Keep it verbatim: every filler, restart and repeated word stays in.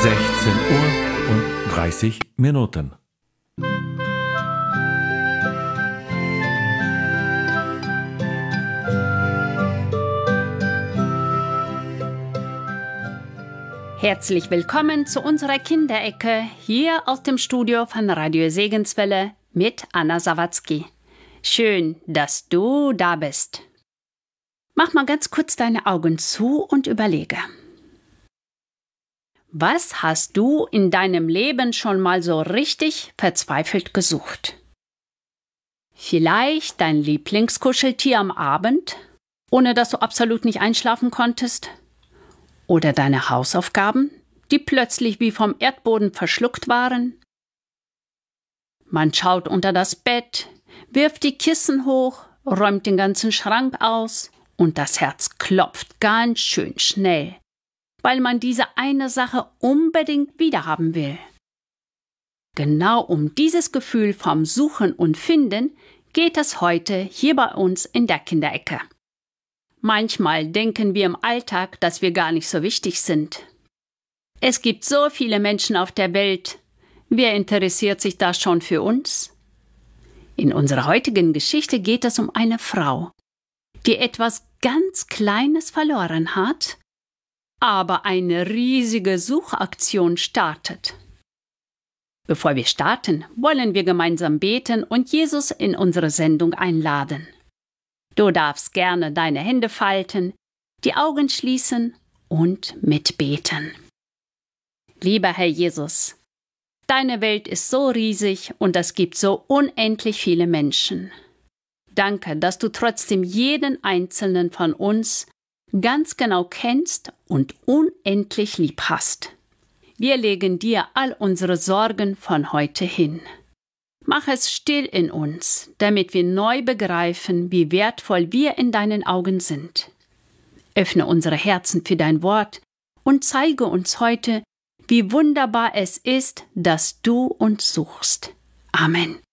sechzehn Uhr und dreißig Minuten. Herzlich willkommen zu unserer Kinderecke hier aus dem Studio von Radio Segenswelle mit Anna Sawatzki. Schön, dass du da bist. Mach mal ganz kurz deine Augen zu und überlege. Was hast du in deinem Leben schon mal so richtig verzweifelt gesucht? Vielleicht dein Lieblingskuscheltier am Abend, ohne dass du absolut nicht einschlafen konntest? Oder deine Hausaufgaben, die plötzlich wie vom Erdboden verschluckt waren? Man schaut unter das Bett, wirft die Kissen hoch, räumt den ganzen Schrank aus und das Herz klopft ganz schön schnell, weil man diese eine Sache unbedingt wiederhaben will. Genau um dieses Gefühl vom Suchen und Finden geht es heute hier bei uns in der Kinderecke. Manchmal denken wir im Alltag, dass wir gar nicht so wichtig sind. Es gibt so viele Menschen auf der Welt. Wer interessiert sich da schon für uns? In unserer heutigen Geschichte geht es um eine Frau, die etwas ganz Kleines verloren hat, aber eine riesige Suchaktion startet. Bevor wir starten, wollen wir gemeinsam beten und Jesus in unsere Sendung einladen. Du darfst gerne deine Hände falten, die Augen schließen und mitbeten. Lieber Herr Jesus, deine Welt ist so riesig und es gibt so unendlich viele Menschen. Danke, dass du trotzdem jeden einzelnen von uns ganz genau kennst und unendlich lieb hast. Wir legen dir all unsere Sorgen von heute hin. Mach es still in uns, damit wir neu begreifen, wie wertvoll wir in deinen Augen sind. Öffne unsere Herzen für dein Wort und zeige uns heute, wie wunderbar es ist, dass du uns suchst. Amen.